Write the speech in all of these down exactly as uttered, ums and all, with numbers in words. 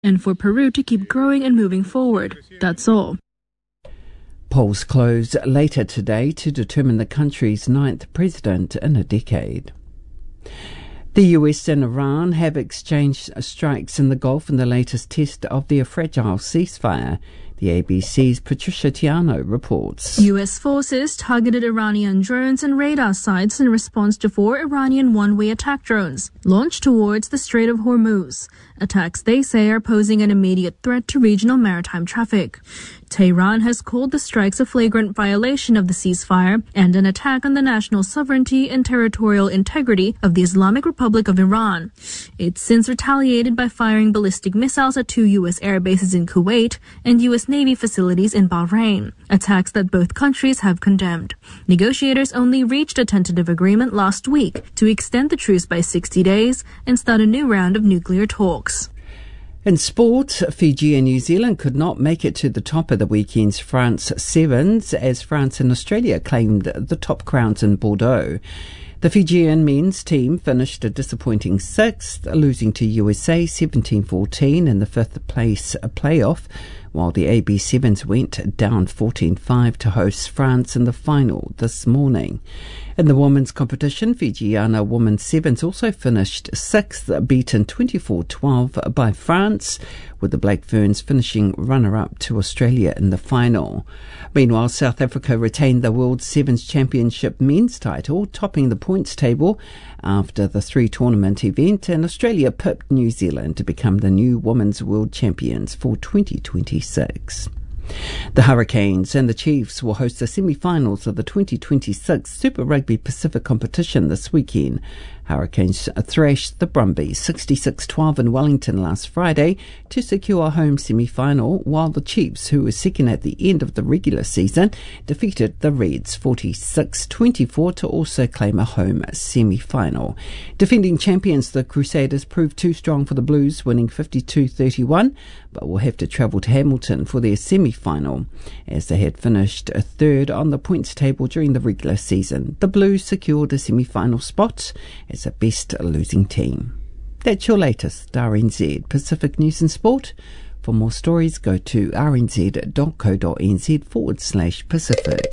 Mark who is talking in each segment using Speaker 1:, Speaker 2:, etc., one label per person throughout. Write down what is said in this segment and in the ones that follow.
Speaker 1: and for Peru to keep growing and moving forward. That's all.
Speaker 2: Polls close later today to determine the country's ninth president in a decade. The U S and Iran have exchanged strikes in the Gulf in the latest test of their fragile ceasefire. The A B C's Patricia Tiano reports.
Speaker 1: U S forces targeted Iranian drones and radar sites in response to four Iranian one-way attack drones launched towards the Strait of Hormuz. Attacks they say are posing an immediate threat to regional maritime traffic. Tehran has called the strikes a flagrant violation of the ceasefire and an attack on the national sovereignty and territorial integrity of the Islamic Republic of Iran. It's since retaliated by firing ballistic missiles at two U S air bases in Kuwait and U S Navy facilities in Bahrain, attacks that both countries have condemned. Negotiators only reached a tentative agreement last week to extend the truce by sixty days and start a new round of nuclear talks.
Speaker 2: In sport, Fiji and New Zealand could not make it to the top of the weekend's France Sevens as France and Australia claimed the top crowns in Bordeaux. The Fijian men's team finished a disappointing sixth, losing to U S A seventeen fourteen in the fifth place playoff, while the A B Sevens went down fourteen five to host France in the final this morning. In the women's competition, Fijiana Women's Sevens also finished sixth, beaten twenty-four twelve by France, with the Black Ferns finishing runner-up to Australia in the final. Meanwhile, South Africa retained the World Sevens Championship men's title, topping the points table after the three-tournament event, and Australia pipped New Zealand to become the new Women's World Champions for twenty twenty-six. The Hurricanes and the Chiefs will host the semi-finals of the twenty twenty-six Super Rugby Pacific competition this weekend. Hurricanes thrashed the Brumbies sixty-six twelve in Wellington last Friday to secure a home semi-final, while the Chiefs, who were second at the end of the regular season, defeated the Reds forty-six twenty-four to also claim a home semi-final. Defending champions, the Crusaders proved too strong for the Blues, winning fifty-two thirty-one, but will have to travel to Hamilton for their semi-final. As they had finished a third on the points table during the regular season, the Blues secured a semi-final spot as a best losing team. That's your latest R N Z Pacific News and Sport. For more stories, go to rnz.co.nz forward slash Pacific.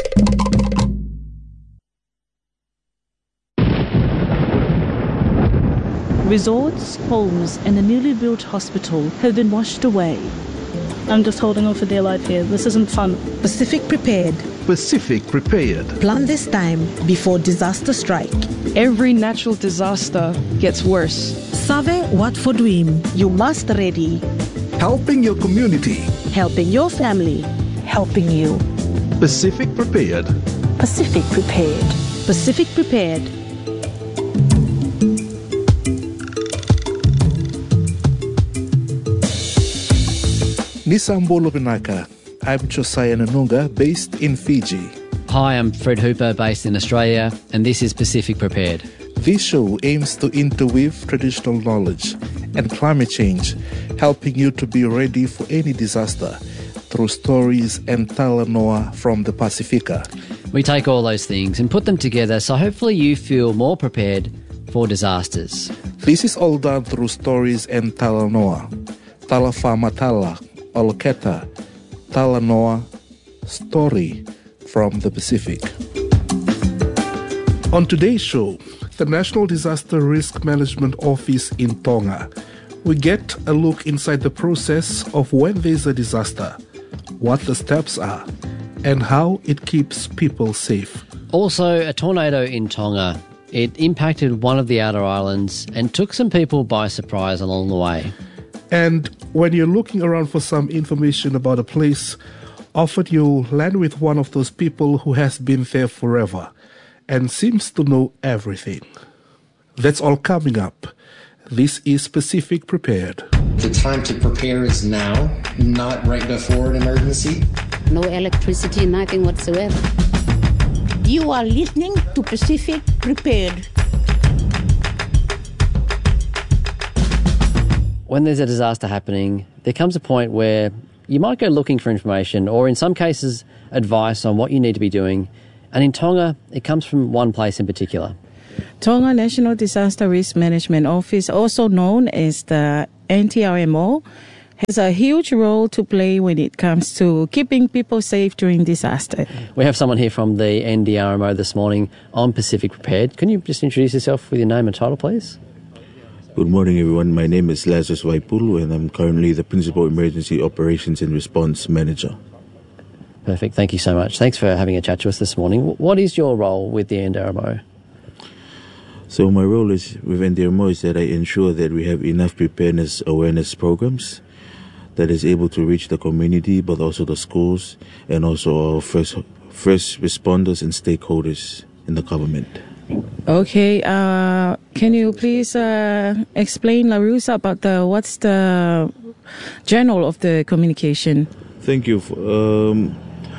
Speaker 3: Resorts, homes and a newly built hospital have been washed away.
Speaker 4: I'm just holding on for dear life here. This isn't fun.
Speaker 5: Pacific Prepared.
Speaker 6: Pacific Prepared.
Speaker 5: Plan this time before disaster strike.
Speaker 7: Every natural disaster gets worse.
Speaker 5: Save what for dream.
Speaker 3: You must ready.
Speaker 6: Helping your community.
Speaker 3: Helping your family.
Speaker 5: Helping you.
Speaker 6: Pacific Prepared.
Speaker 3: Pacific Prepared. Pacific Prepared.
Speaker 6: Nisambolo Vinaka. I'm Josiah Nanunga, based in Fiji.
Speaker 8: Hi, I'm Fred Hooper, based in Australia, and this is Pacific Prepared.
Speaker 6: This show aims to interweave traditional knowledge and climate change, helping you to be ready for any disaster through stories and talanoa from the Pacifica.
Speaker 8: We take all those things and put them together so hopefully you feel more prepared for disasters.
Speaker 6: This is all done through stories and talanoa. Talafamatala, Oloketa, Talanoa, story from the Pacific. On today's show, the National Disaster Risk Management Office in Tonga, we get a look inside the process of when there's a disaster, what the steps are, and how it keeps people safe.
Speaker 8: Also, a tornado in Tonga. It impacted one of the outer islands and took some people by surprise along the way.
Speaker 6: And when you're looking around for some information about a place, often you'll land with one of those people who has been there forever and seems to know everything. That's all coming up. This is Pacific Prepared.
Speaker 9: The time to prepare is now, not right before an emergency.
Speaker 10: No electricity, nothing whatsoever.
Speaker 11: You are listening to Pacific Prepared.
Speaker 8: When there's a disaster happening, there comes a point where you might go looking for information or in some cases advice on what you need to be doing. And in Tonga, it comes from one place in particular.
Speaker 12: Tonga National Disaster Risk Management Office, also known as the N T R M O, has a huge role to play when it comes to keeping people safe during disaster.
Speaker 8: We have someone here from the N D R M O this morning on Pacific Prepared. Can you just introduce yourself with your name and title, please?
Speaker 13: Good morning, everyone. My name is Lazarus Waipulu, and I'm currently the Principal Emergency Operations and Response Manager.
Speaker 8: Perfect. Thank you so much. Thanks for having a chat to us this morning. What is your role with the N D R M O?
Speaker 13: So my role is with N D R M O is that I ensure that we have enough preparedness awareness programs that is able to reach the community, but also the schools and also our first first responders and stakeholders in the government.
Speaker 12: Okay, uh, can you please uh, explain, Larusa, about the what's the journal of the communication?
Speaker 13: Thank you. Um,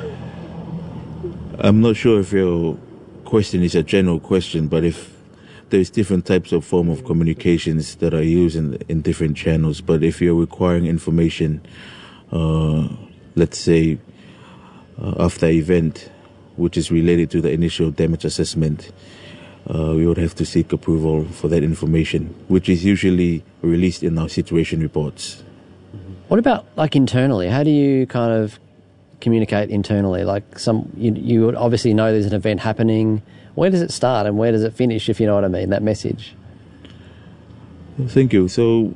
Speaker 13: I'm not sure if your question is a general question, but if there's different types of form of communications that are used in, in different channels, but if you're requiring information, uh, let's say uh, after event, which is related to the initial damage assessment, Uh, we would have to seek approval for that information, which is usually released in our situation reports.
Speaker 8: What about like internally? How do you kind of communicate internally? Like some, you, you would obviously know there's an event happening. Where does it start and where does it finish, if you know what I mean, that message?
Speaker 13: Thank you. So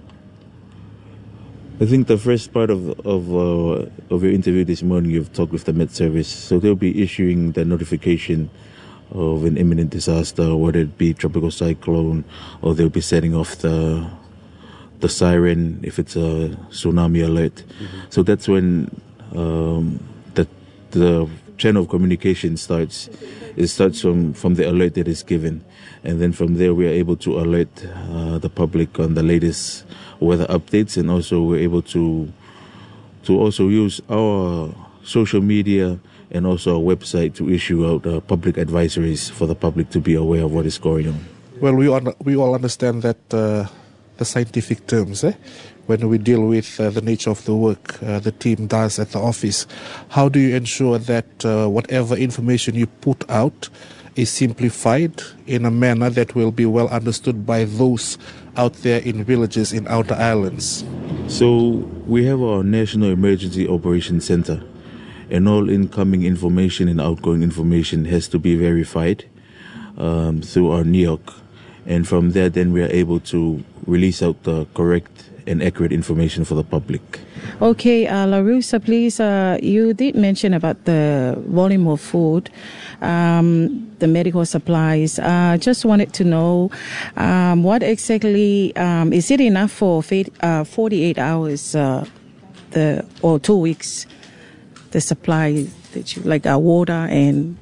Speaker 13: I think the first part of of uh, of your interview this morning, you've talked with the Met Service. So they'll be issuing the notification of an imminent disaster, whether it be tropical cyclone, or they'll be setting off the the siren if it's a tsunami alert. Mm-hmm. So that's when um, the the channel of communication starts. It starts from, from the alert that is given, and then from there we are able to alert uh, the public on the latest weather updates, and also we're able to to also use our social media and also our website to issue out uh, public advisories for the public to be aware of what is going on.
Speaker 6: Well, we all, we all understand that uh, the scientific terms, eh? when we deal with uh, the nature of the work uh, the team does at the office. How do you ensure that uh, whatever information you put out is simplified in a manner that will be well understood by those out there in villages in outer islands?
Speaker 13: So we have our National Emergency Operations Center, and all incoming information and outgoing information has to be verified um, through our N E O C. And from there, then we are able to release out the correct and accurate information for the public.
Speaker 12: Okay, uh, Larusa, please, uh, you did mention about the volume of food, um, the medical supplies. I uh, just wanted to know um, what exactly, um, is it enough for uh, forty-eight hours uh, the or two weeks? The supply that you like, uh, water and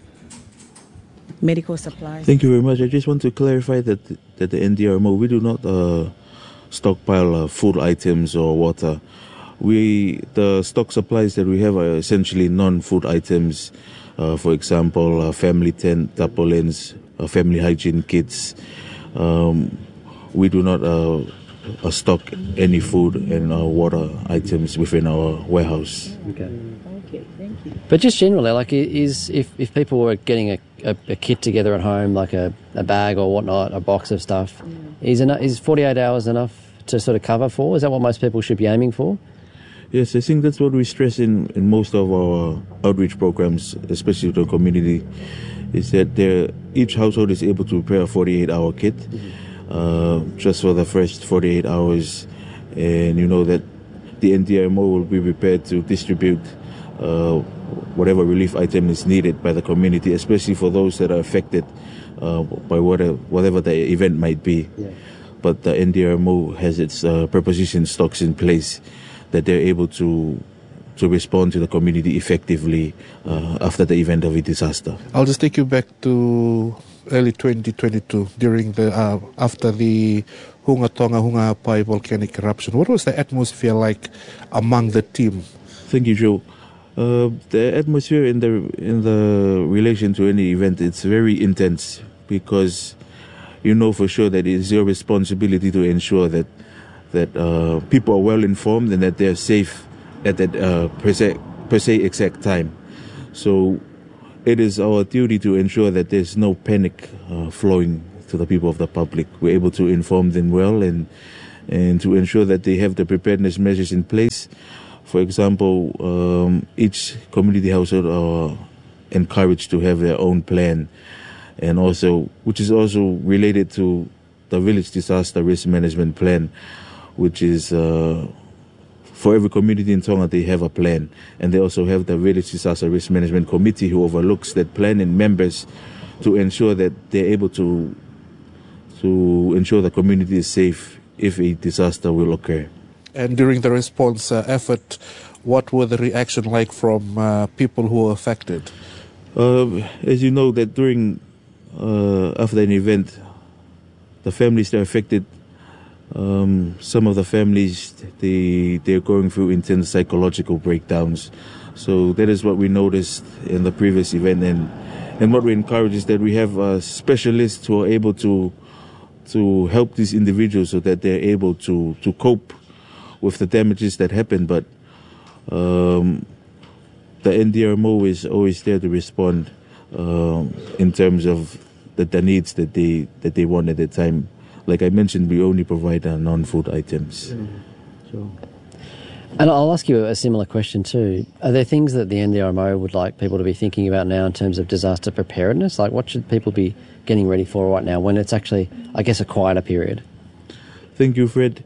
Speaker 12: medical supplies.
Speaker 13: Thank you very much. I just want to clarify that that the N D R M O, we do not uh, stockpile uh, food items or water. We the stock supplies that we have are essentially non-food items. Uh, for example, uh, family tent, tarpaulins, uh, family hygiene kits. Um, we do not uh, uh, stock any food and uh, water items within our warehouse.
Speaker 8: Okay. But just generally, like, is if, if people were getting a, a, a kit together at home, like a, a bag or whatnot, a box of stuff, mm. is enough, is forty-eight hours enough to sort of cover for? Is that what most people should be aiming for?
Speaker 13: Yes, I think that's what we stress in, in most of our outreach programs, especially to the community, is that each household is able to prepare a forty-eight hour kit mm-hmm. uh, just for the first forty-eight hours. And you know that the N D R M O will be prepared to distribute Uh, whatever relief item is needed by the community, especially for those that are affected uh, by whatever, whatever the event might be. Yeah. But the N D R M O has its uh, preposition stocks in place that they're able to to respond to the community effectively uh, after the event of a disaster.
Speaker 6: I'll just take you back to early twenty twenty-two during the uh, after the Hunga Tonga Hunga Hapai volcanic eruption. What was the atmosphere like among the team?
Speaker 13: Thank you, Joe. Uh, the atmosphere in the in the relation to any event, it's very intense because you know for sure that it's your responsibility to ensure that that uh, people are well informed and that they're safe at that uh, per se, per se exact time. So it is our duty to ensure that there's no panic uh, flowing to the people of the public. We're able to inform them well and and to ensure that they have the preparedness measures in place. For example, um, each community household are encouraged to have their own plan, and also, which is also related to the village disaster risk management plan, which is uh, for every community in Tonga they have a plan, and they also have the village disaster risk management committee who overlooks that plan and members to ensure that they're able to to ensure the community is safe if a disaster will occur.
Speaker 6: And during the response uh, effort, what were the reaction like from uh, people who were affected?
Speaker 13: Uh, as you know, that during uh, after an event, the families that are affected, um, some of the families they they're going through intense psychological breakdowns. So that is what we noticed in the previous event, and and what we encourage is that we have uh, specialists who are able to to help these individuals so that they're able to, to cope with the damages that happen. But um, the N D R M O is always there to respond um, in terms of the, the needs that they that they want at the time. Like I mentioned, we only provide uh, non-food items.
Speaker 8: Mm, sure. And I'll ask you a similar question too. Are there things that the N D R M O would like people to be thinking about now in terms of disaster preparedness? Like what should people be getting ready for right now when it's actually, I guess, a quieter period?
Speaker 13: Thank you, Fred.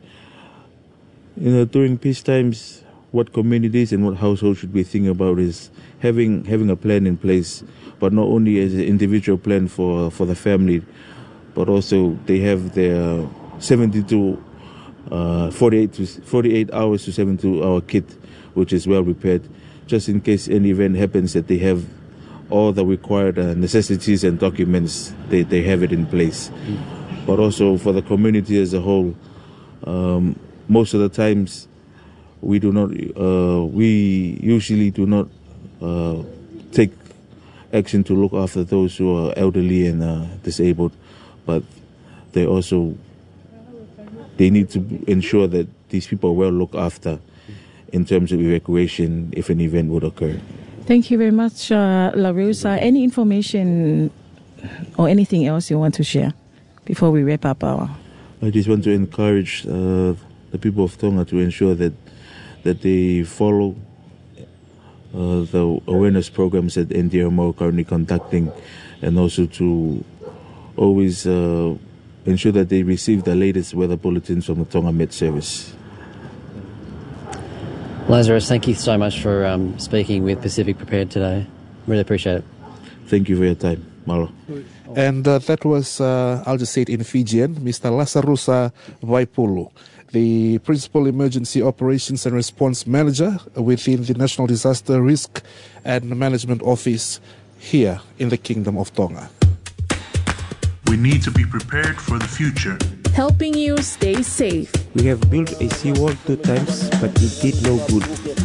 Speaker 13: You know, during peace times, what communities and what households should be thinking about is having having a plan in place, but not only as an individual plan for, for the family, but also they have their seventy-two, uh, forty-eight to forty-eight hours to seventy-two hour kit, which is well prepared, just in case any event happens that they have all the required uh, necessities and documents, they, they have it in place. Mm. But also for the community as a whole, um, most of the times we do not, uh, we usually do not uh, take action to look after those who are elderly and uh, disabled, but they also, they need to ensure that these people are well looked after in terms of evacuation if an event would occur.
Speaker 12: Thank you very much, uh, Larusa. Any information or anything else you want to share before we wrap up our...
Speaker 13: I just want to encourage uh, the people of Tonga to ensure that that they follow uh, the awareness programs that N D R M O are currently conducting, and also to always uh, ensure that they receive the latest weather bulletins from the Tonga Met Service.
Speaker 8: Lazarus, thank you so much for um, speaking with Pacific Prepared today. Really appreciate it.
Speaker 13: Thank you for your time. Malo.
Speaker 6: And uh, that was, uh, I'll just say it in Fijian, Mister Lasarusa Vaipulu, the Principal Emergency Operations and Response Manager within the National Disaster Risk and Management Office here in the Kingdom of Tonga.
Speaker 14: We need to be prepared for the future.
Speaker 15: Helping you stay safe.
Speaker 16: We have built a seawall two times, but it did no good.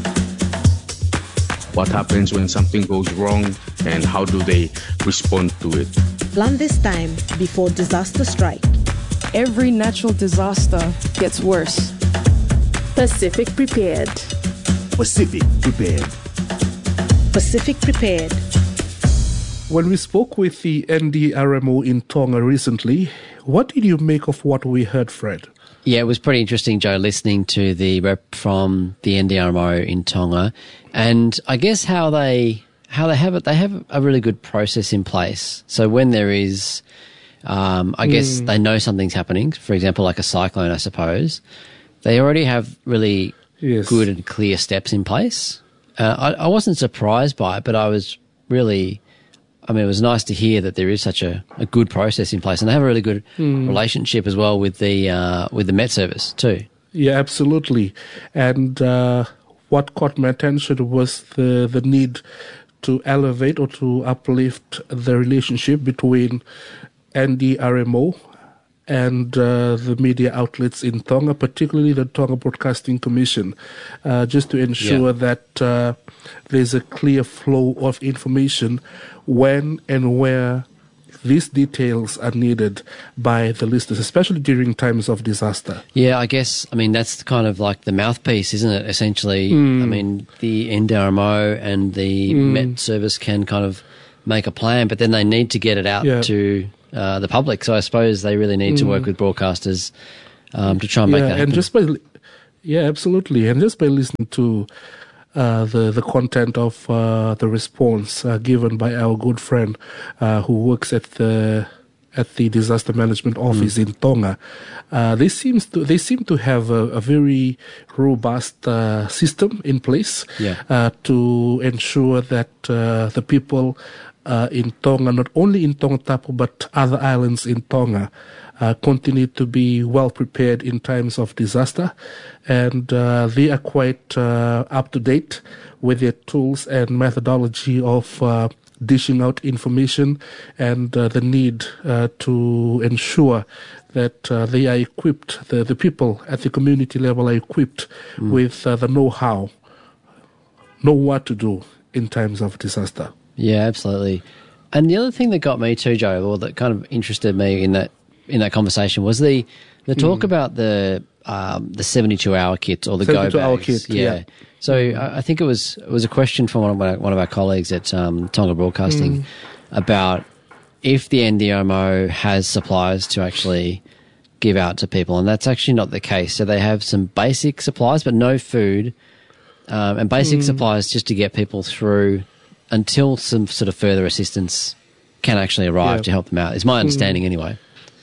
Speaker 17: What happens when something goes wrong and how do they respond to it?
Speaker 5: Plan this time before disaster strike.
Speaker 7: Every natural disaster gets worse.
Speaker 15: Pacific Prepared.
Speaker 18: Pacific Prepared.
Speaker 5: Pacific Prepared.
Speaker 6: When we spoke with the N D R M O in Tonga recently, what did you make of what we heard, Fred?
Speaker 8: Yeah, it was pretty interesting, Joe, listening to the rep from the N D R M O in Tonga, and I guess how they how they have it. They have a really good process in place. So when there is, um, I guess mm. they know something's happening. For example, like a cyclone, I suppose. They already have really yes. good and clear steps in place. Uh, I, I wasn't surprised by it, but I was really. I mean, it was nice to hear that there is such a, a good process in place, and they have a really good mm. relationship as well with the uh, with the Met Service too.
Speaker 6: Yeah, absolutely. And uh, what caught my attention was the the need to elevate or to uplift the relationship between N D R M O and uh, the media outlets in Tonga, particularly the Tonga Broadcasting Commission, uh, just to ensure yeah. that uh, there's a clear flow of information when and where these details are needed by the listeners, especially during times of disaster.
Speaker 8: Yeah, I guess, I mean, that's kind of like the mouthpiece, isn't it, essentially? Mm. I mean, the N D R M O and the mm. Met Service can kind of make a plan, but then they need to get it out yeah. to uh, the public. So I suppose they really need mm. to work with broadcasters um, to try and make
Speaker 6: yeah,
Speaker 8: that happen.
Speaker 6: And just by, yeah, absolutely. And just by listening to uh, the, the content of uh, the response uh, given by our good friend uh, who works at the at the disaster management office mm. in Tonga, uh, they seems to they seem to have a, a very robust uh, system in place
Speaker 8: yeah.
Speaker 6: uh, to ensure that uh, the people uh, in Tonga, not only in Tongatapu but other islands in Tonga, uh, continue to be well prepared in times of disaster, and uh, they are quite uh, up to date with their tools and methodology of Uh, dishing out information and uh, the need uh, to ensure that uh, they are equipped, the, the people at the community level are equipped mm. with uh, the know-how, know what to do in times of disaster.
Speaker 8: Yeah, absolutely. And the other thing that got me too, Joe, or that kind of interested me in that in that conversation was the the talk mm. about the um, the seventy-two hour kit or the go bags.
Speaker 6: seventy-two hour kit, yeah.
Speaker 8: yeah. So I think it was it was a question from one of our, one of our colleagues at um, Tonga Broadcasting mm. about if the N D M O has supplies to actually give out to people, and that's actually not the case. So they have some basic supplies, but no food, um, and basic mm. supplies just to get people through until some sort of further assistance can actually arrive yeah. to help them out. Is my understanding mm. anyway.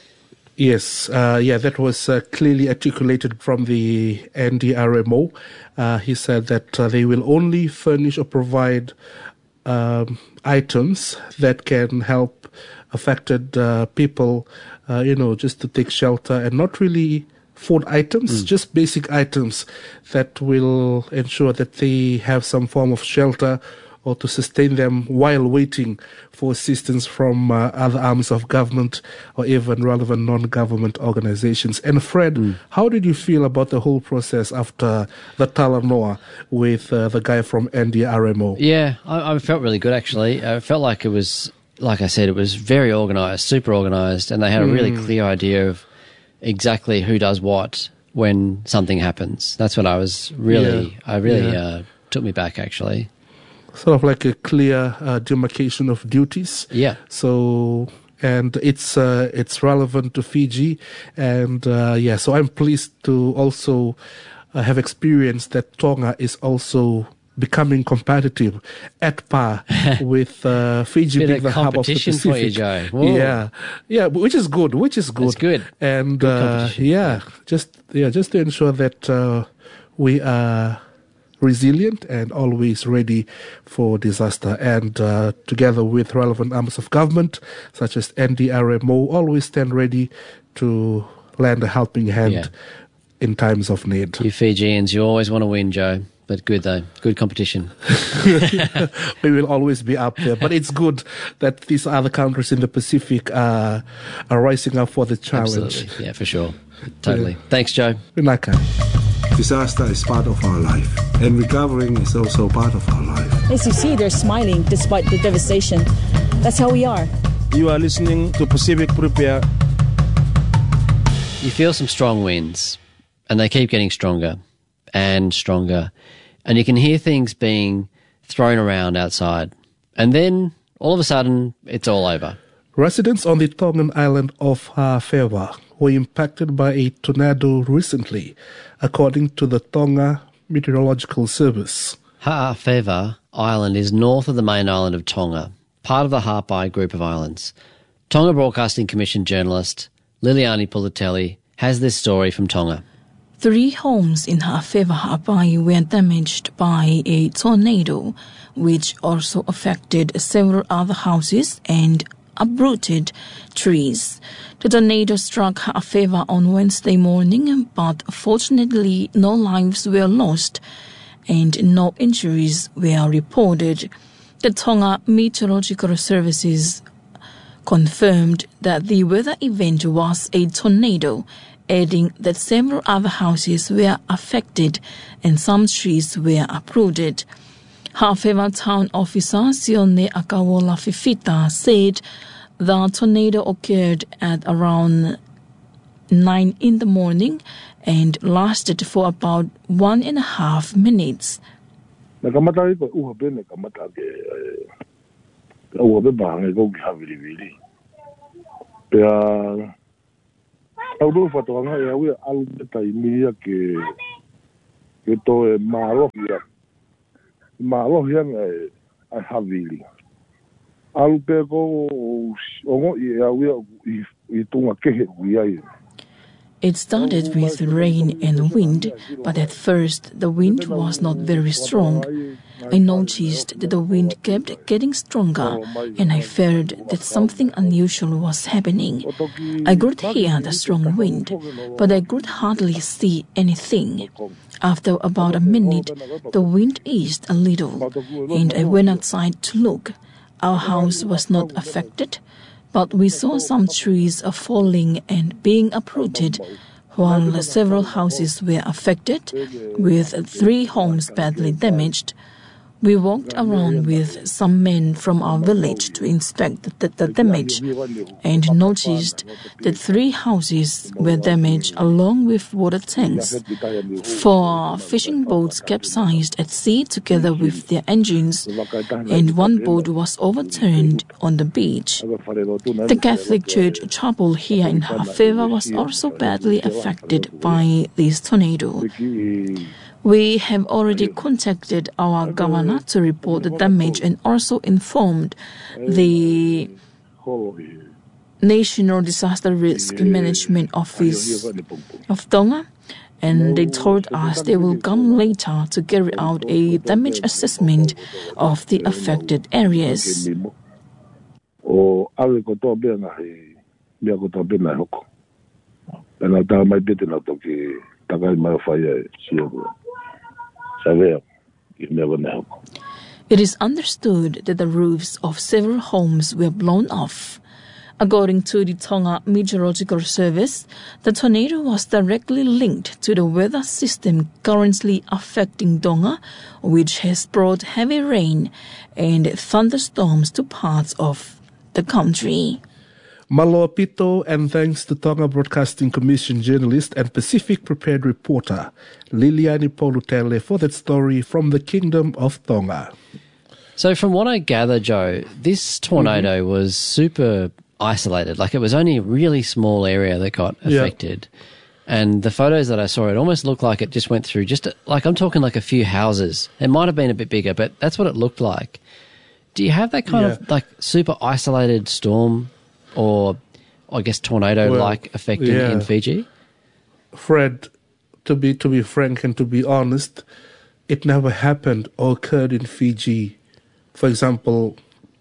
Speaker 6: Yes, uh, yeah, that was uh, clearly articulated from the N D R M O. Uh, he said that uh, they will only furnish or provide um, items that can help affected uh, people, uh, you know, just to take shelter, and not really food items, mm. just basic items that will ensure that they have some form of shelter or to sustain them while waiting for assistance from uh, other arms of government or even relevant non-government organizations. And Fred, mm. how did you feel about the whole process after the Talanoa with uh, the guy from N D R M O?
Speaker 8: Yeah, I, I felt really good actually. I felt like it was, like I said, it was very organised, super organised, and they had a really mm. clear idea of exactly who does what when something happens. That's what I was really, yeah. I really yeah. uh, took me back actually.
Speaker 6: Sort of like a clear uh, demarcation of duties.
Speaker 8: Yeah.
Speaker 6: So, and it's uh, it's relevant to Fiji, and uh, yeah. So I'm pleased to also uh, have experienced that Tonga is also becoming competitive at par with uh, Fiji being the hub of the Pacific.
Speaker 8: For you, Joe.
Speaker 6: Yeah, yeah, which is good. Which is good.
Speaker 8: It's good.
Speaker 6: And
Speaker 8: good
Speaker 6: uh, yeah, just yeah, just to ensure that uh, we are resilient and always ready for disaster. And uh, together with relevant arms of government, such as N D R M O, always stand ready to lend a helping hand yeah. in times of need.
Speaker 8: You Fijians, you always want to win, Joe. But good, though. Good competition.
Speaker 6: We will always be up there. But it's good that these other countries in the Pacific are, are rising up for the challenge.
Speaker 8: Absolutely. Yeah, for sure. Totally. Yeah. Thanks, Joe.
Speaker 6: Vinaka.
Speaker 18: Disaster is part of our life, and recovering is also part of our life.
Speaker 19: As you see, they're smiling despite the devastation. That's how we are.
Speaker 16: You are listening to Pacific Prepare.
Speaker 8: You feel some strong winds, and they keep getting stronger and stronger, and you can hear things being thrown around outside. And then, all of a sudden, it's all over.
Speaker 6: Residents on the Tongan island of Ha'awhera were impacted by a tornado recently, according to the Tonga Meteorological Service.
Speaker 8: Ha'awhera Island is north of the main island of Tonga, part of the Ha'apai group of islands. Tonga Broadcasting Commission journalist Liliani Pulitelli has this story from Tonga.
Speaker 1: Three homes in Ha'awhera Ha'apai were damaged by a tornado, which also affected several other houses and uprooted trees. The tornado struck Ha'awhera on Wednesday morning, but fortunately no lives were lost and no injuries were reported. The Tonga Meteorological Services confirmed that the weather event was a tornado, adding that several other houses were affected and some trees were uprooted. Ha'awhera Town Officer Sione Akawola Fifita said the tornado occurred at around nine in the morning and lasted for about one and a half minutes.
Speaker 20: Auru whatoanga e awea alu betai mia ke ke to e maalohia. Maalohia e ai havili. Alu pe ko ongo e awea i tunga kehe uiai.
Speaker 21: It started with rain and wind, but at first the wind was not very strong. I noticed that the wind kept getting stronger, and I felt that something unusual was happening. I could hear the strong wind, but I could hardly see anything. After about a minute, the wind eased a little, and I went outside to look. Our house was not affected, but we saw some trees falling and being uprooted, while several houses were affected, with three homes badly damaged. We walked around with some men from our village to inspect the, the, the damage and noticed that three houses were damaged along with water tanks. Four fishing boats capsized at sea together with their engines, and one boat was overturned on the beach. The Catholic Church chapel here in Hafeva was also badly affected by this tornado. We have already contacted our governor to report the damage and also informed the National Disaster Risk Management Office of Tonga, and they told us they will come later to carry out a damage assessment of the affected areas. It is understood that the roofs of several homes were blown off. According to the Tonga Meteorological Service, the tornado was directly linked to the weather system currently affecting Tonga, which has brought heavy rain and thunderstorms to parts of the country.
Speaker 6: Maloa Pito, and thanks to Tonga Broadcasting Commission journalist and Pacific Prepared reporter Liliani Polutele for that story from the Kingdom of Tonga.
Speaker 8: So from what I gather, Joe, this tornado mm-hmm. was super isolated. Like, it was only a really small area that got affected. Yeah. And the photos that I saw, it almost looked like it just went through just, a, like I'm talking like a few houses. It might have been a bit bigger, but that's what it looked like. Do you have that kind yeah. of like super isolated storm or I guess tornado-like well, effect in, yeah. in Fiji?
Speaker 6: Fred, to be to be frank and to be honest, it never happened or occurred in Fiji. For example,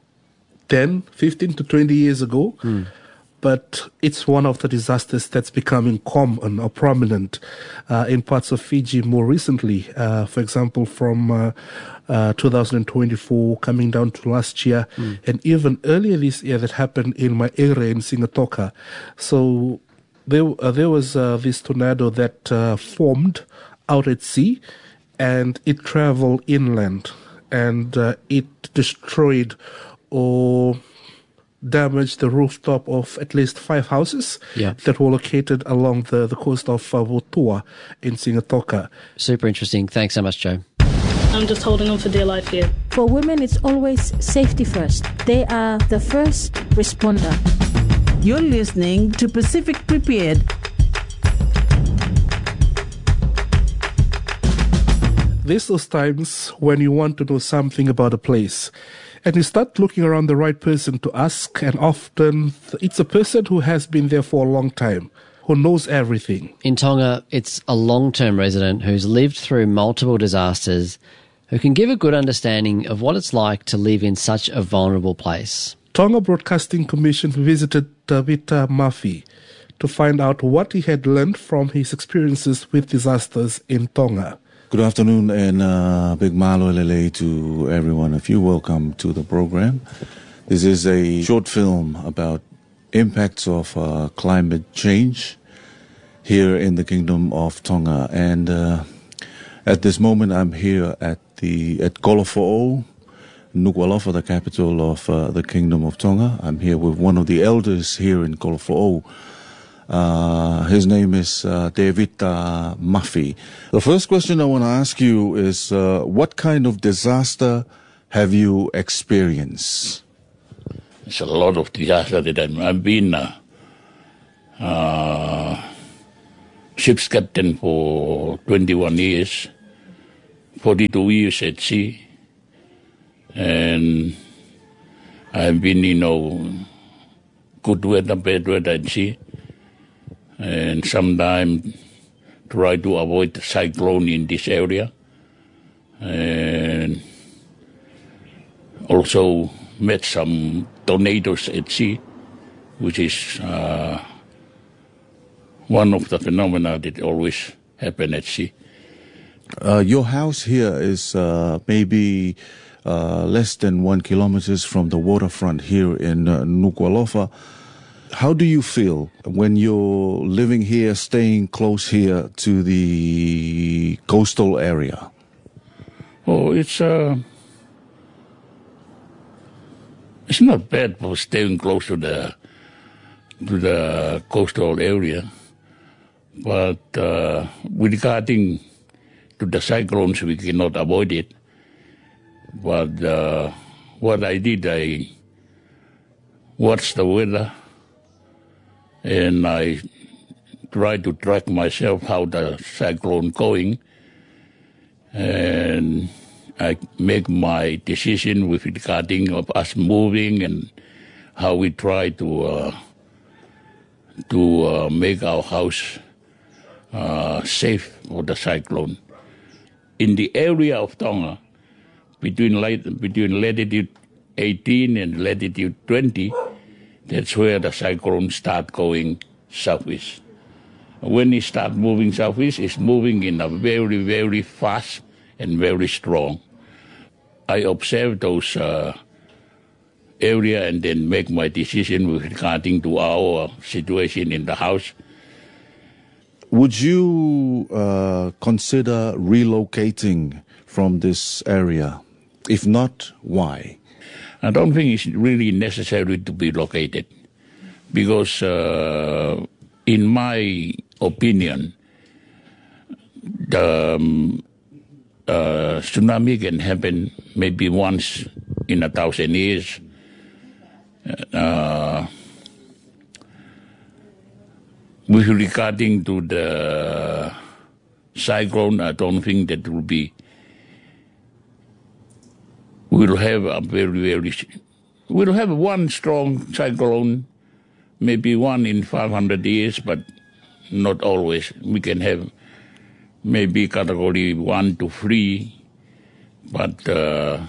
Speaker 6: ten, fifteen to twenty years ago. Mm. But it's one of the disasters that's becoming common or prominent uh, in parts of Fiji more recently. Uh, for example, from uh, uh, two thousand twenty-four coming down to last year, mm. and even earlier this year that happened in my area in Singatoka. So there, uh, there was uh, this tornado that uh, formed out at sea, and it traveled inland, and uh, it destroyed or damaged the rooftop of at least five houses yeah. that were located along the, the coast of uh, Wotua in Singatoka.
Speaker 8: Super interesting. Thanks so much, Joe.
Speaker 4: I'm just holding on for dear life here.
Speaker 19: For women, it's always safety first. They are the first responder.
Speaker 22: You're listening to Pacific Prepared.
Speaker 6: There's those times when you want to know something about a place, and you start looking around the right person to ask, and often it's a person who has been there for a long time, who knows everything.
Speaker 8: In Tonga, it's a long-term resident who's lived through multiple disasters, who can give a good understanding of what it's like to live in such a vulnerable place.
Speaker 6: Tonga Broadcasting Commission visited Tavita Mafi to find out what he had learned from his experiences with disasters in Tonga.
Speaker 23: Good afternoon and uh, big malo lele to everyone of you. Welcome to the program. This is a short film about impacts of uh, climate change here in the Kingdom of Tonga. And uh, at this moment I'm here at the at Kolofo'ou, Nuku'alofa, the capital of uh, the Kingdom of Tonga. I'm here with one of the elders here in Kolofo'ou. Uh, his name is uh, Tevita Mafi. The first question I want to ask you is, uh, what kind of disaster have you experienced?
Speaker 24: It's a lot of disaster that I've been. Uh,
Speaker 2: uh, ship's captain for twenty-one years, forty-two years at sea, and I've been, you know, good weather, bad weather at sea, and sometimes try to avoid the cyclone in this area, and also met some tornadoes at sea, which is uh, one of the phenomena that always happen at sea.
Speaker 23: Uh, your house here is uh, maybe uh, less than one kilometers from the waterfront here in uh, Nuku'alofa. How do you feel when you're living here, staying close here to the coastal area?
Speaker 2: Oh, it's uh, it's not bad for staying close to the to the coastal area, but uh, regarding to the cyclones, we cannot avoid it. But uh, what I did, I watched the weather, and I tried to track myself how the cyclone going, and I make my decision with regarding of us moving and how we try to uh, to uh, make our house uh, safe for the cyclone. In the area of Tonga, between lat- between latitude eighteen and latitude twenty, that's where the cyclone start going southeast. When it start moving southeast, it's moving in a very, very fast and very strong. I observe those uh, area and then make my decision with regarding to our situation in the house.
Speaker 23: Would you uh, consider relocating from this area? If not, why?
Speaker 2: I don't think it's really necessary to be located because, uh, in my opinion, the um, uh, tsunami can happen maybe once in a thousand years. Uh, with regarding to the cyclone, I don't think that will be. We'll have a very, very. We'll have one strong cyclone, maybe one in five hundred years, but not always. We can have maybe category one to three, but uh,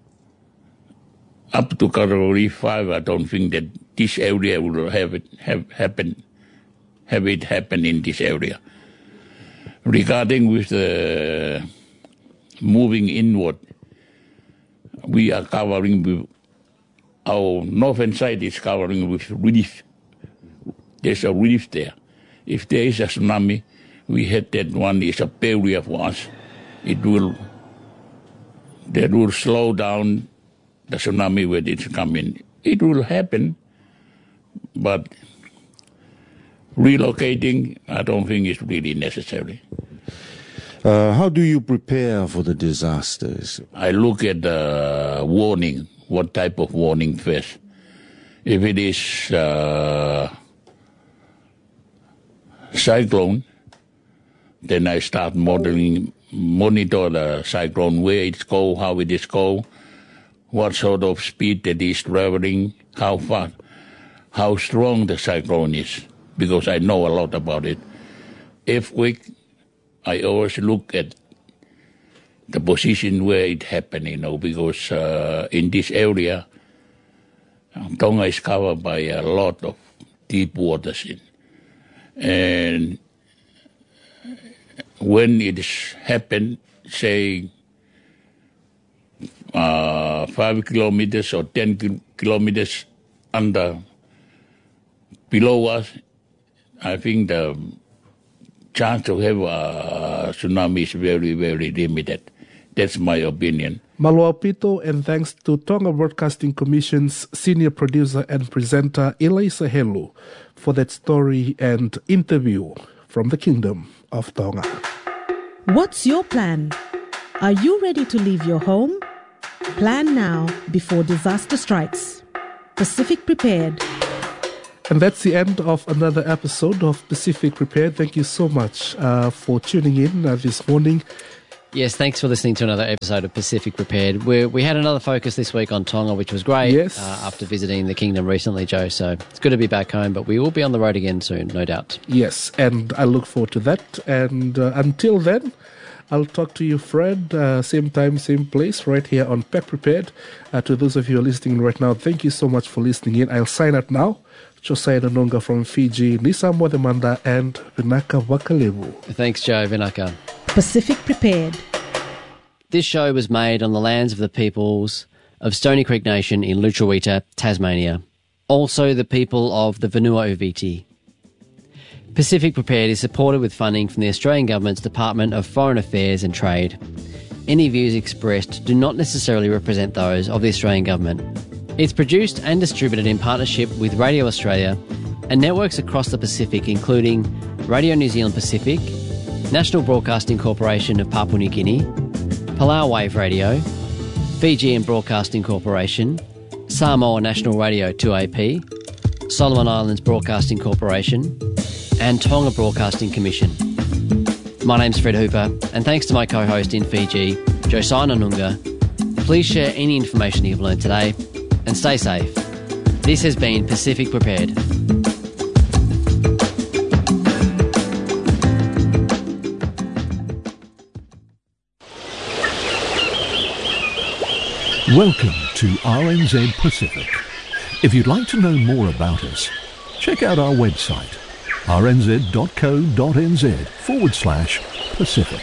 Speaker 2: up to category five, I don't think that this area will have it have happen, have it happen in this area. Regarding with the moving inward, we are covering with our northern side is covering with reef. There's a reef there. If there is a tsunami, we had that one is a barrier for us. It will that will slow down the tsunami when it's coming. It will happen, but relocating, I don't think is really necessary.
Speaker 23: Uh, how do you prepare for the disasters?
Speaker 2: I look at the warning, what type of warning first. If it is uh, cyclone, then I start modeling, monitor the cyclone, where it's go, how it is go, what sort of speed that is traveling, how far, how strong the cyclone is, because I know a lot about it. Earthquake, I always look at the position where it happened, you know, because uh, in this area, Tonga is covered by a lot of deep waters. In. And when it happened, say, uh, five kilometers or ten ki- kilometers under, below us, I think the chance to have a tsunami is very, very limited. That's my opinion.
Speaker 6: Malua Pito, and thanks to Tonga Broadcasting Commission's senior producer and presenter Elisa Helu for that story and interview from the Kingdom of Tonga.
Speaker 5: What's your plan? Are you ready to leave your home? Plan now before disaster strikes. Pacific Prepared.
Speaker 6: And that's the end of another episode of Pacific Prepared. Thank you so much uh, for tuning in uh, this morning.
Speaker 8: Yes, thanks for listening to another episode of Pacific Prepared. We we had another focus this week on Tonga, which was great.
Speaker 6: Yes.
Speaker 8: Uh, after visiting the kingdom recently, Joe. So it's good to be back home, but we will be on the road again soon, no doubt.
Speaker 6: Yes, and I look forward to that. And uh, until then, I'll talk to you, Fred, uh, same time, same place, right here on P E P Prepared. Uh, to those of you who are listening right now, thank you so much for listening in. I'll sign out now. Josiah Nononga from Fiji, Nisa Modemanda, and Vinaka Wakalebu.
Speaker 8: Thanks, Joe. Vinaka.
Speaker 5: Pacific Prepared.
Speaker 8: This show was made on the lands of the peoples of Stony Creek Nation in Lutruwita, Tasmania. Also the people of the Vanua Uviti. Pacific Prepared is supported with funding from the Australian Government's Department of Foreign Affairs and Trade. Any views expressed do not necessarily represent those of the Australian Government. It's produced and distributed in partnership with Radio Australia and networks across the Pacific, including Radio New Zealand Pacific, National Broadcasting Corporation of Papua New Guinea, Palau Wave Radio, Fijian Broadcasting Corporation, Samoa National Radio two A P, Solomon Islands Broadcasting Corporation, and Tonga Broadcasting Commission. My name's Fred Hooper, and thanks to my co-host in Fiji, Josiah Nonunga. Please share any information you've learned today, and stay safe. This has been Pacific Prepared.
Speaker 3: Welcome to R N Z Pacific. If you'd like to know more about us, check out our website, rnz.co.nz forward slash Pacific.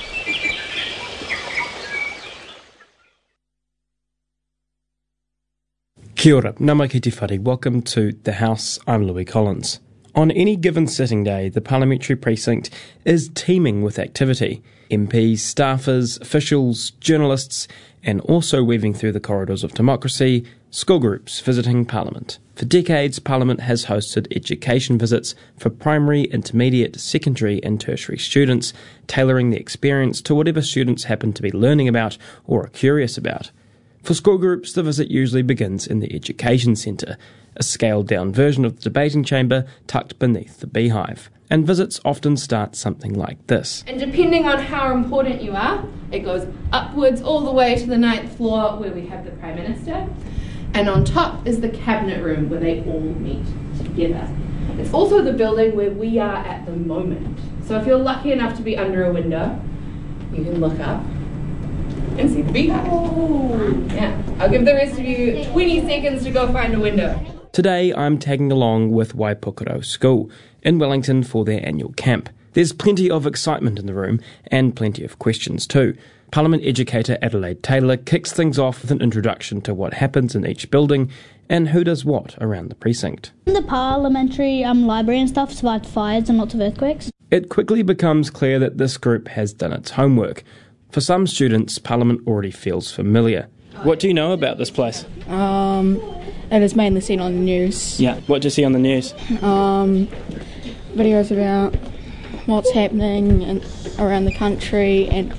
Speaker 9: Kia ora, ngā mai ki te whare. Welcome to The House. I'm Louis Collins. On any given sitting day, the parliamentary precinct is teeming with activity. M Ps, staffers, officials, journalists, and also weaving through the corridors of democracy, school groups visiting Parliament. For decades, Parliament has hosted education visits for primary, intermediate, secondary and tertiary students, tailoring the experience to whatever students happen to be learning about or are curious about. For school groups, the visit usually begins in the Education Centre, a scaled-down version of the debating chamber tucked beneath the beehive. And visits often start something like this.
Speaker 10: And depending on how important you are, it goes upwards all the way to the ninth floor where we have the Prime Minister. And on top is the Cabinet Room where they all meet together. It's also the building where we are at the moment. So if you're lucky enough to be under a window, you can look up and see the beehive. Oh. Yeah, I'll give the rest of you twenty seconds to go find a window.
Speaker 9: Today I'm tagging along with Waipokoro School in Wellington for their annual camp. There's plenty of excitement in the room and plenty of questions too. Parliament educator Adelaide Taylor kicks things off with an introduction to what happens in each building and who does what around the precinct.
Speaker 24: The parliamentary um, library and stuff survived fires and lots of earthquakes.
Speaker 9: It quickly becomes clear that this group has done its homework. For some students, Parliament already feels familiar. What do you know about this place?
Speaker 25: Um, it is mainly seen on the news.
Speaker 9: Yeah. What do you see on the news?
Speaker 25: Um, videos about what's happening in, around the country and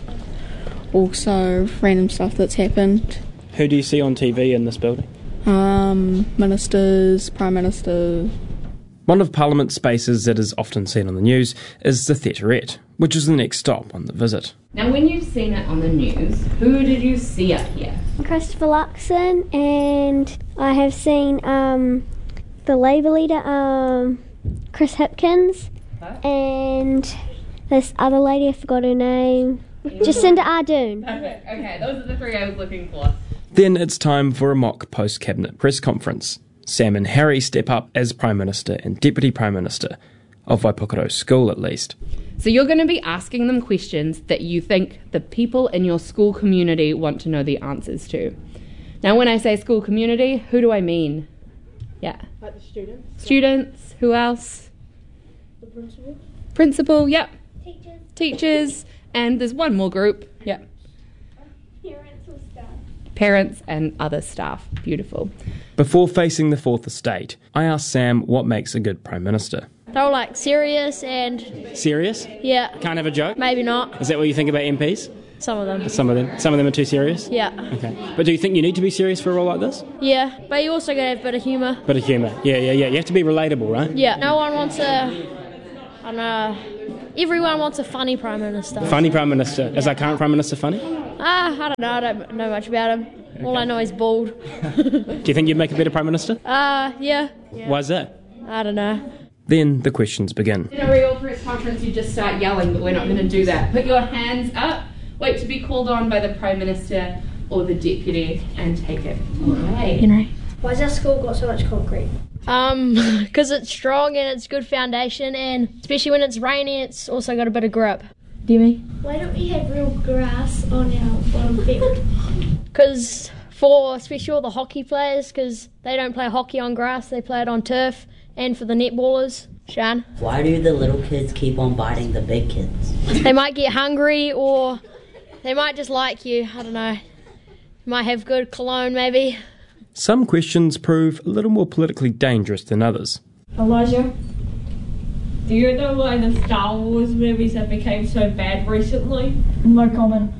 Speaker 25: also random stuff that's happened.
Speaker 9: Who do you see on T V in this building?
Speaker 25: Um, ministers, Prime Minister.
Speaker 9: One of Parliament's spaces that is often seen on the news is the Theaterette, which is the next stop on the visit.
Speaker 10: Now, when you've seen it on the news, who did you see up here?
Speaker 26: Christopher Luxon, and I have seen um, the Labour leader, um, Chris Hipkins, what? And this other lady, I forgot her name, Jacinda Ardern.
Speaker 10: Perfect. Okay, those are the three I was looking for.
Speaker 9: Then it's time for a mock post-cabinet press conference. Sam and Harry step up as Prime Minister and Deputy Prime Minister, of Waipokoro School at least.
Speaker 10: So you're going to be asking them questions that you think the people in your school community want to know the answers to. Now, when I say school community, who do I mean? Yeah.
Speaker 25: Like the students.
Speaker 10: Students. Who else?
Speaker 25: The principal.
Speaker 10: Principal, yep.
Speaker 26: Teachers.
Speaker 10: Teachers. And there's one more group, yep.
Speaker 26: Parents or staff.
Speaker 10: Parents and other staff. Beautiful.
Speaker 9: Before facing the Fourth Estate, I asked Sam what makes a good Prime Minister.
Speaker 26: They're all like serious and...
Speaker 9: Serious?
Speaker 26: Yeah.
Speaker 9: Can't have a joke?
Speaker 26: Maybe not.
Speaker 9: Is that what you think about M Ps?
Speaker 7: some of them.
Speaker 9: Some of them. Some of them are too serious?
Speaker 7: Yeah.
Speaker 9: Okay. But do you think you need to be serious for a role like this?
Speaker 7: Yeah, but you also got to have a bit of humour.
Speaker 9: Bit of humour. Yeah, yeah, yeah. You have to be relatable, right?
Speaker 7: Yeah. No one wants a... I don't know... Everyone wants a funny Prime Minister.
Speaker 9: Funny Prime Minister. Is our current Prime Minister funny?
Speaker 7: Ah, I don't know. I don't know much about him. Okay. All I know is bald.
Speaker 9: Do you think you'd make a better Prime Minister?
Speaker 7: Uh, yeah.
Speaker 9: Why's that?
Speaker 7: I don't know.
Speaker 9: Then the questions begin.
Speaker 10: In a real press conference, you just start yelling, but we're not going to do that. Put your hands up, wait to be called on by the Prime Minister or the Deputy, and take it away.
Speaker 7: Henry.
Speaker 24: Why has our school got so much concrete?
Speaker 7: Um, because it's strong and it's good foundation, and especially when it's rainy, it's also got a bit of grip. Demi?
Speaker 24: Why don't we have real grass on our bottom field?
Speaker 7: Because for especially all the hockey players, because they don't play hockey on grass, they play it on turf, and for the netballers. Shan?
Speaker 11: Why do the little kids keep on biting the big kids?
Speaker 7: They might get hungry, or they might just like you. I don't know. Might have good cologne, maybe.
Speaker 9: Some questions prove a little more politically dangerous than others.
Speaker 12: Elijah, do you know why the Star Wars movies have become so bad recently?
Speaker 7: No comment.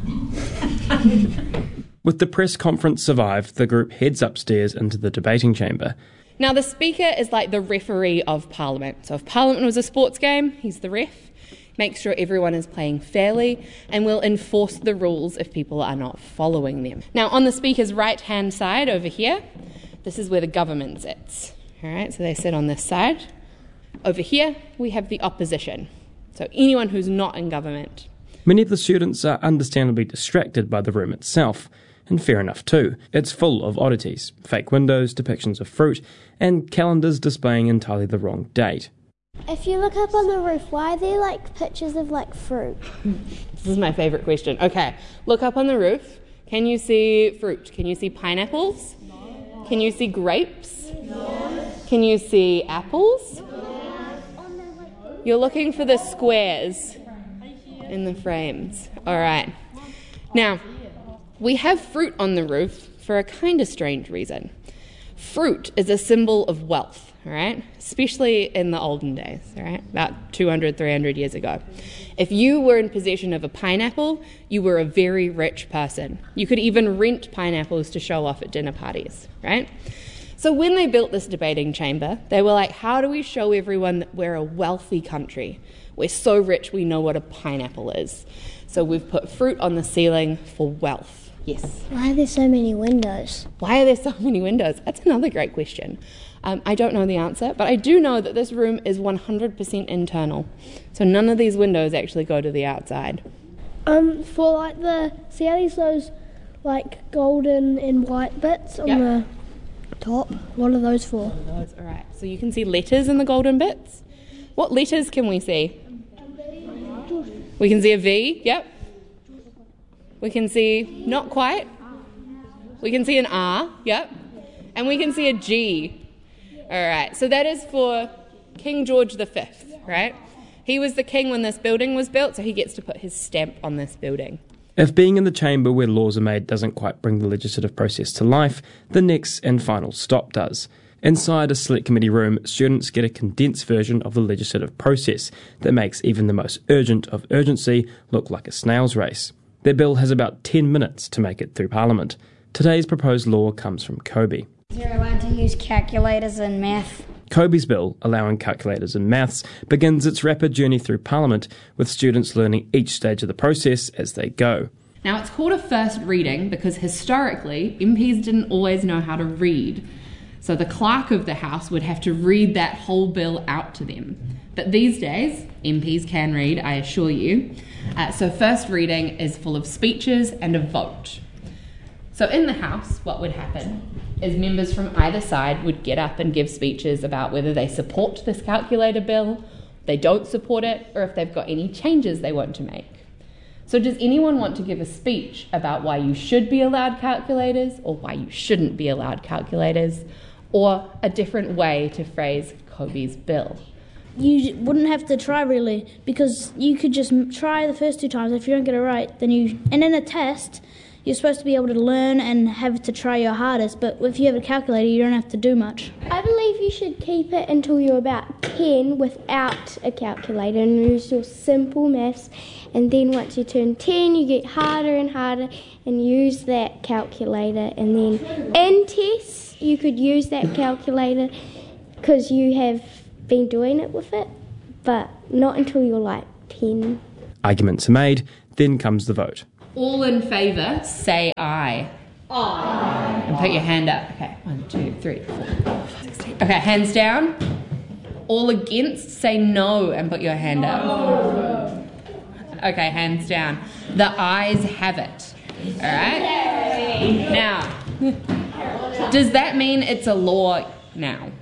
Speaker 9: With the press conference survived, the group heads upstairs into the debating chamber.
Speaker 10: Now, the Speaker is like the referee of Parliament. So if Parliament was a sports game, he's the ref. Makes sure everyone is playing fairly and will enforce the rules if people are not following them. Now, on the Speaker's right-hand side over here, this is where the government sits. All right, so they sit on this side. Over here, we have the opposition. So anyone who's not in government.
Speaker 9: Many of the students are understandably distracted by the room itself. And fair enough too. It's full of oddities, fake windows, depictions of fruit, and calendars displaying entirely the wrong date.
Speaker 26: If you look up on the roof, why are there like pictures of like fruit?
Speaker 10: This is my favourite question. Okay, look up on the roof. Can you see fruit? Can you see pineapples? No. Can you see grapes? No. Can you see apples? No. You're looking for the squares in the frames. All right. Now, we have fruit on the roof for a kind of strange reason. Fruit is a symbol of wealth, all right? Especially in the olden days, all right? About two hundred, three hundred years ago. If you were in possession of a pineapple, you were a very rich person. You could even rent pineapples to show off at dinner parties, right? So when they built this debating chamber, they were like, how do we show everyone that we're a wealthy country? We're so rich we know what a pineapple is. So we've put fruit on the ceiling for wealth. Yes.
Speaker 26: Why are there so many windows?
Speaker 10: Why are there so many windows? That's another great question. Um, I don't know the answer, but I do know that this room is one hundred percent internal. So none of these windows actually go to the outside.
Speaker 24: Um, for like the, see how there's those like golden and white bits on yep. the top? What are those for?
Speaker 10: What are those? All right. So you can see letters in the golden bits. What letters can we see? We can see a V, yep. We can see, not quite. We can see an R, yep. And we can see a G. All right, so that is for King George the Fifth, right? He was the king when this building was built, so he gets to put his stamp on this building.
Speaker 9: If being in the chamber where laws are made doesn't quite bring the legislative process to life, the next and final stop does. Inside a select committee room, students get a condensed version of the legislative process that makes even the most urgent of urgency look like a snail's race. Their bill has about ten minutes to make it through Parliament. Today's proposed law comes from Kobe.
Speaker 13: You're allowed to use calculators in math.
Speaker 9: Kobe's bill, allowing calculators in maths, begins its rapid journey through Parliament, with students learning each stage of the process as they go.
Speaker 10: Now, it's called a first reading because historically, M Ps didn't always know how to read. So the clerk of the House would have to read that whole bill out to them. But these days, M Ps can read, I assure you. Uh, so first reading is full of speeches and a vote. So in the House, what would happen is members from either side would get up and give speeches about whether they support this calculator bill, they don't support it, or if they've got any changes they want to make. So does anyone want to give a speech about why you should be allowed calculators or why you shouldn't be allowed calculators, or a different way to phrase Kobe's bill?
Speaker 24: You wouldn't have to try really, because you could just try the first two times. If you don't get it right, then you... And in a test, you're supposed to be able to learn and have to try your hardest, but if you have a calculator, you don't have to do much.
Speaker 26: I believe
Speaker 24: you should keep it until you're about ten without a calculator and use your simple maths. And then once you turn ten, you get harder and harder and use that calculator. And then in tests, you could use that calculator because you have been doing it with it, but not until you're like ten.
Speaker 9: Arguments are made, then comes the vote.
Speaker 10: All in favour, say aye. Aye. And put your hand up. Okay, one, two, three, four, five, six, seven. Okay, hands down. All against, say no and put your hand up. No. Okay, hands down. The ayes have it. All right? Now, does that mean it's a law now?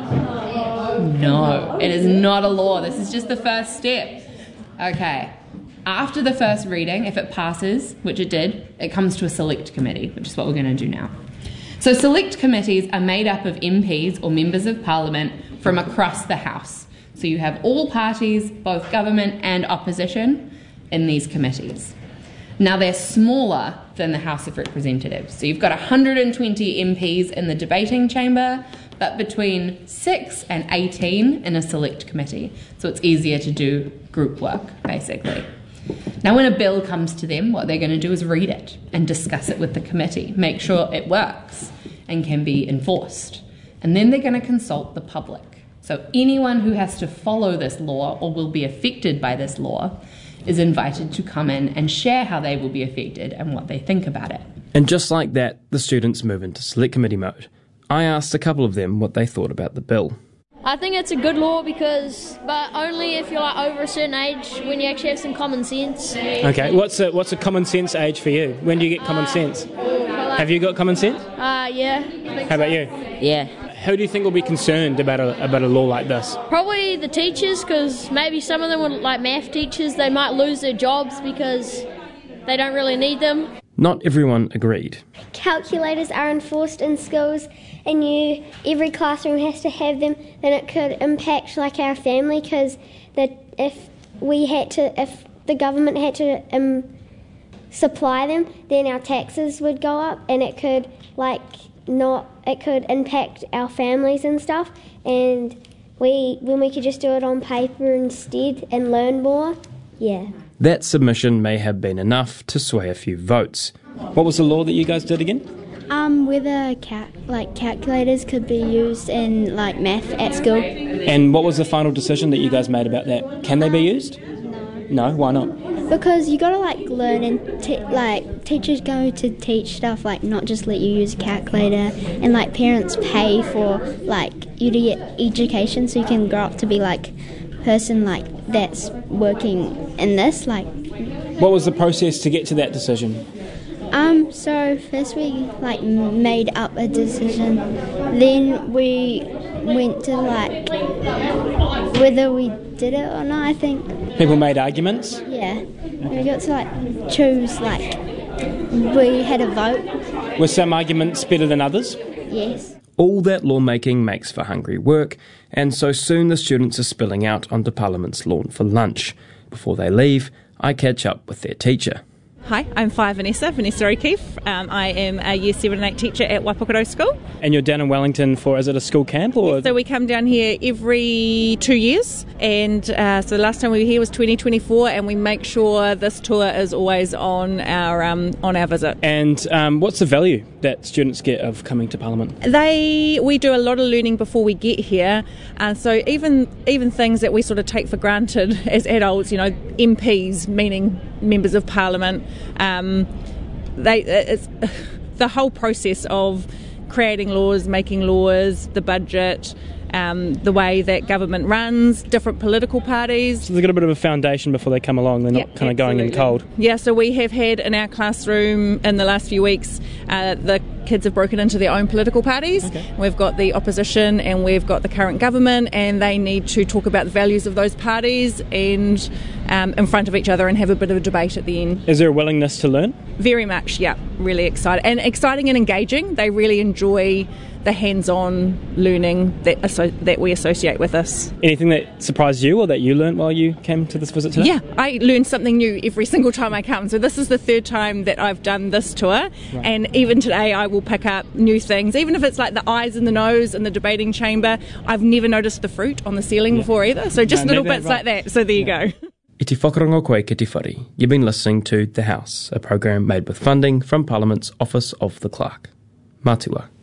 Speaker 10: No, it is not a law. This is just the first step. Okay. After the first reading, if it passes, which it did, it comes to a select committee, which is what we're going to do now. So select committees are made up of M Ps or members of parliament from across the House. So you have all parties, both government and opposition, in these committees. Now they're smaller than the House of Representatives. So you've got one hundred twenty M Ps in the debating chamber, but between six and eighteen in a select committee. So it's easier to do group work, basically. Now when a bill comes to them, what they're going to do is read it and discuss it with the committee, make sure it works and can be enforced. And then they're going to consult the public. So anyone who has to follow this law or will be affected by this law is invited to come in and share how they will be affected and what they think about it.
Speaker 9: And just like that, the students move into select committee mode. I asked a couple of them what they thought about the bill.
Speaker 7: I think it's a good law because, but only if you're like over a certain age, when you actually have some common sense.
Speaker 9: Okay, what's a, what's a common sense age for you? When do you get common uh, sense?
Speaker 7: Like,
Speaker 9: have you got common sense?
Speaker 7: Uh, yeah.
Speaker 9: How about you?
Speaker 11: Yeah.
Speaker 9: Who do you think will be concerned about a, about a law like this?
Speaker 7: Probably the teachers, because maybe some of them would, like math teachers, they might lose their jobs because they don't really need them.
Speaker 9: Not everyone agreed.
Speaker 24: Calculators are enforced in schools and you every classroom has to have them, then it could impact like our family because that if we had to, if the government had to um, supply them, then our taxes would go up and it could like not, it could impact our families and stuff, and we when we could just do it on paper instead and learn more, yeah.
Speaker 9: That submission may have been enough to sway a few votes. What was the law that you guys did again?
Speaker 24: Um, whether cal- like calculators could be used in like math at school.
Speaker 9: And what was the final decision that you guys made about that? Can they be used? No. No? Why not?
Speaker 24: Because you gotta like learn and te- like teachers go to teach stuff, like not just let you use a calculator, and like parents pay for like you to get education so you can grow up to be like person like that's working in this. Like,
Speaker 9: what was the process to get to that decision?
Speaker 24: Um, so first we like made up a decision, then we went to like whether we did it or not, I think.
Speaker 9: People made arguments?
Speaker 24: Yeah. We got to like choose, like we had a vote.
Speaker 9: Were some arguments better than others?
Speaker 24: Yes.
Speaker 9: All that lawmaking makes for hungry work, and so soon the students are spilling out onto Parliament's lawn for lunch. Before they leave, I catch up with their teacher.
Speaker 1: Hi, I'm Five Vanessa, Vanessa O'Keefe. Um, I am a Year seven and eight teacher at Waipukurau School.
Speaker 9: And you're down in Wellington for, is it a school camp? Or?
Speaker 1: Yes, so we come down here every two years, and uh, so the last time we were here was twenty twenty-four, and we make sure this tour is always on our um, on our visit.
Speaker 9: And um, what's the value that students get of coming to Parliament?
Speaker 1: They we do a lot of learning before we get here, and uh, so even even things that we sort of take for granted as adults, you know, M Ps, meaning members of Parliament. Um, they it's the whole process of creating laws, making laws, the budget, um, the way that government runs, different political parties.
Speaker 9: So they've got a bit of a foundation before they come along. They're not
Speaker 1: yeah,
Speaker 9: kind of going in cold.
Speaker 1: Yeah, so we have had in our classroom in the last few weeks, uh, the kids have broken into their own political parties.
Speaker 9: Okay.
Speaker 1: We've got the opposition and we've got the current government, and they need to talk about the values of those parties and um, in front of each other and have a bit of a debate at the end.
Speaker 9: Is there a willingness to learn?
Speaker 1: Very much, yeah. Really excited. And exciting and engaging. They really enjoy the hands-on learning that asso- that we associate with this.
Speaker 9: Anything that surprised you or that you learned while you came to this visit today?
Speaker 1: Yeah, I learn something new every single time I come. So this is the third time that I've done this tour, right. And even today I will will pick up new things, even if it's like the eyes and the nose in the debating chamber. I've never noticed the fruit on the ceiling yeah. before either, so just no, little bits right. like that, so there yeah. you go.
Speaker 9: E te whakarongo koe ki te whare. You've been listening to The House, a program made with funding from Parliament's Office of the Clerk. Mātua.